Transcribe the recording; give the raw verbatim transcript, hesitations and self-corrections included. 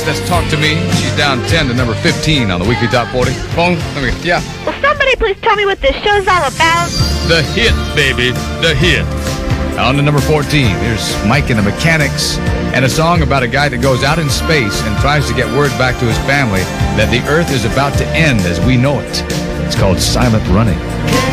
That's Talk to Me. She's down ten to number fifteen on the weekly top forty. Phone? Let me, yeah. Will somebody please tell me what this show's all about? The hit, baby. The hit. On to number fourteen. Here's Mike and the Mechanics and a song about a guy that goes out in space and tries to get word back to his family that the Earth is about to end as we know it. It's called Silent Running.